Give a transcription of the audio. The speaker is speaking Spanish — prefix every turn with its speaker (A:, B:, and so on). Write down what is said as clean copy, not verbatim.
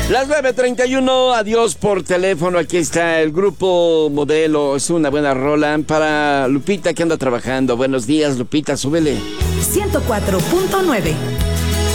A: Las 9:31, adiós por teléfono. Aquí está el grupo Modelo. Es una buena rola para Lupita que anda trabajando. Buenos días, Lupita, súbele.
B: 104.9